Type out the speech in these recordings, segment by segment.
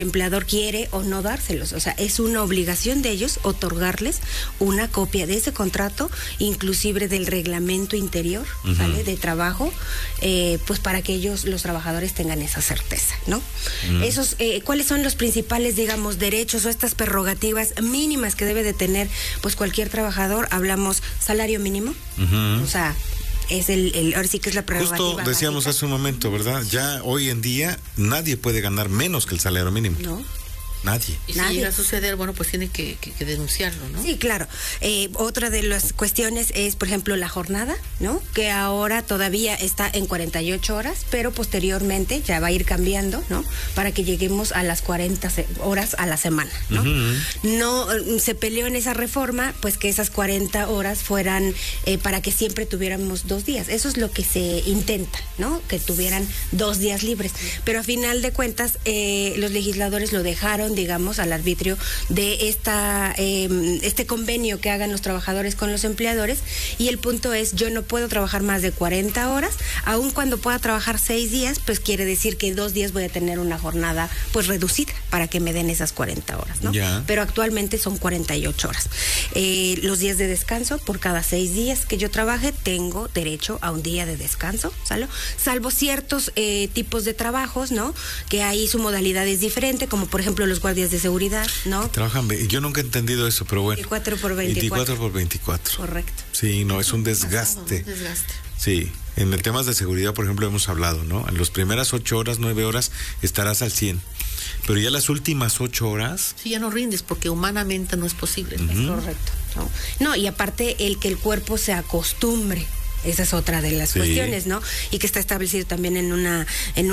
empleador quiere o no dárselos, o sea, es una obligación de ellos otorgarles una copia de ese contrato, inclusive del reglamento interior, ¿vale? De trabajo, pues para que ellos, los trabajadores, tengan esa certeza, ¿no? Esos, ¿cuáles son los principales, digamos, derechos o estas prerrogativas mínimas que debe de tener, pues, cualquier trabajador? Hablamos salario mínimo, o sea, es ahora sí que es la prerrogativa. Justo decíamos básica. hace un momento, ¿verdad? Ya hoy en día nadie puede ganar menos que el salario mínimo. No. Nadie. Y si llega a suceder, bueno, pues tiene que denunciarlo, ¿no? Sí, claro. Otra de las cuestiones es, por ejemplo, la jornada, ¿no? Que ahora todavía está en 48 horas, pero posteriormente ya va a ir cambiando, ¿no? Para que lleguemos a las 40 horas a la semana, ¿no? No se peleó en esa reforma, pues que esas 40 horas fueran para que siempre tuviéramos 2 días. Eso es lo que se intenta, ¿no? Que tuvieran 2 días libres. Pero a final de cuentas, los legisladores lo dejaron, digamos, al arbitrio de este convenio que hagan los trabajadores con los empleadores, y el punto es, yo no puedo trabajar más de 40 horas, aun cuando pueda trabajar 6 días, pues quiere decir que 2 días voy a tener una jornada pues reducida para que me den esas 40 horas, ¿no? Ya. Pero actualmente son 48 horas. Los días de descanso, por cada 6 días que yo trabaje, tengo derecho a un día de descanso, salvo ciertos tipos de trabajos, ¿no? Que ahí su modalidad es diferente, como por ejemplo los guardias de seguridad, ¿no? Trabajan, yo nunca he entendido eso, pero bueno. 24 por 24 por 24. Correcto. Sí, no, es un desgaste. Un desgaste. Sí, en el temas de seguridad, por ejemplo, hemos hablado, ¿no? En las primeras 8 horas, 9 horas, estarás al 100. Pero ya las últimas 8 horas... Sí, ya no rindes porque humanamente no es posible. Es correcto. No, y aparte el que el cuerpo se acostumbre. Esa es otra de las cuestiones, ¿no? Y que está establecido también en una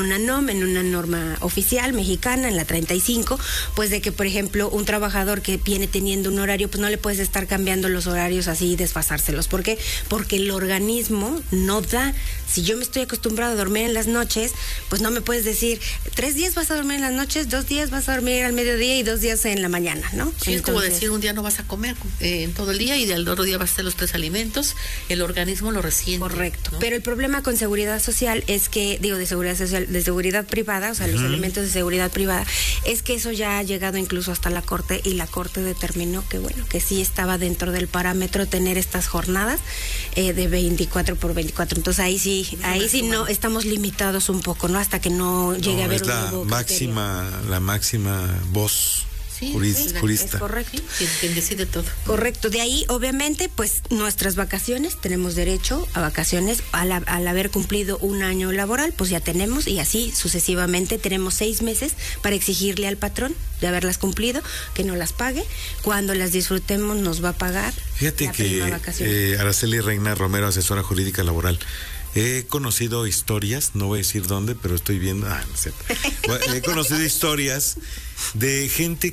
norma oficial mexicana, en la 35, pues de que, por ejemplo, un trabajador que viene teniendo un horario, pues no le puedes estar cambiando los horarios así y desfasárselos. ¿Por qué? Porque el organismo no da. Si yo me estoy acostumbrado a dormir en las noches, pues no me puedes decir, 3 días vas a dormir en las noches, 2 días vas a dormir al mediodía y 2 días en la mañana, ¿no? Sí, es como decir, un día no vas a comer en todo el día y del otro día vas a hacer los 3 alimentos, el organismo lo resiente. Correcto, ¿no? Pero el problema con seguridad social es que, de seguridad social, de seguridad privada, o sea, los elementos de seguridad privada, es que eso ya ha llegado incluso hasta la Corte, y la Corte determinó que, bueno, que sí estaba dentro del parámetro tener estas jornadas de 24 por 24. Entonces ahí sí no estamos limitados un poco, ¿no? Hasta que no llegue a haber un nuevo criterio. La máxima voz. Sí, jurista. Es correcto. Quien decide todo. Correcto. De ahí, obviamente, pues nuestras vacaciones, tenemos derecho a vacaciones al haber cumplido un año laboral, pues ya tenemos, y así sucesivamente tenemos 6 meses para exigirle al patrón de haberlas cumplido, que no las pague. Cuando las disfrutemos nos va a pagar. Fíjate que Araceli Reina Romero, asesora jurídica laboral, he conocido historias, no voy a decir dónde, pero estoy viendo, no sé. He conocido historias de gente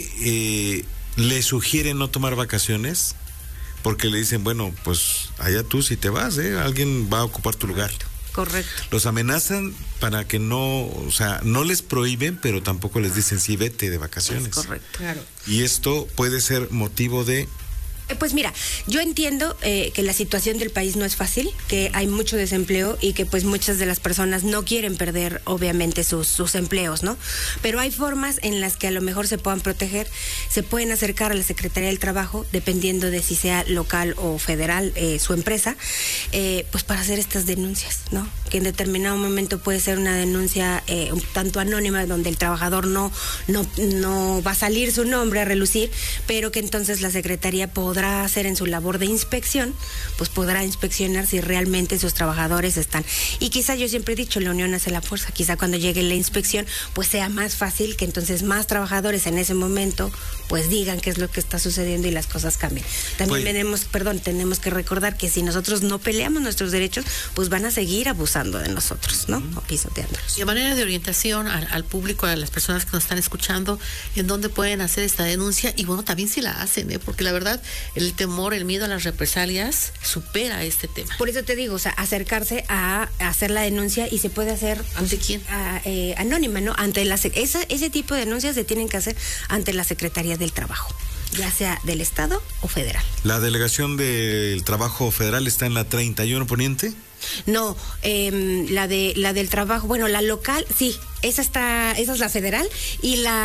que le sugiere no tomar vacaciones porque le dicen, bueno, pues allá tú si te vas, alguien va a ocupar tu lugar. Correcto. Los amenazan para que no, o sea, no les prohíben, pero tampoco les dicen, sí, vete de vacaciones. Es correcto. Claro. Y esto puede ser motivo de... Pues mira, yo entiendo que la situación del país no es fácil, que hay mucho desempleo y que pues muchas de las personas no quieren perder obviamente sus empleos, ¿no? Pero hay formas en las que a lo mejor se puedan proteger, se pueden acercar a la Secretaría del Trabajo, dependiendo de si sea local o federal su empresa, pues para hacer estas denuncias, ¿no? Que en determinado momento puede ser una denuncia un tanto anónima, donde el trabajador no va a salir su nombre a relucir, pero que entonces la Secretaría podrá hacer en su labor de inspección, pues podrá inspeccionar si realmente sus trabajadores están. Y quizá, yo siempre he dicho, la unión hace la fuerza. Quizá cuando llegue la inspección, pues sea más fácil que entonces más trabajadores en ese momento pues digan qué es lo que está sucediendo y las cosas cambien. También tenemos que recordar que si nosotros no peleamos nuestros derechos, pues van a seguir abusando de nosotros, ¿no? O pisoteándolos. Y a manera de orientación al público, a las personas que nos están escuchando, en dónde pueden hacer esta denuncia, y bueno, también si la hacen, porque la verdad, el temor, el miedo a las represalias supera este tema. Por eso te digo, o sea, acercarse a hacer la denuncia, y se puede hacer... ¿Ante quién? Anónima, ¿no? Ante ese tipo de denuncias se tienen que hacer ante la Secretaría del Trabajo, ya sea del Estado o federal. ¿La delegación del Trabajo federal está en la 31 Poniente? No, la del trabajo, bueno, la local, sí, esa es la federal, y la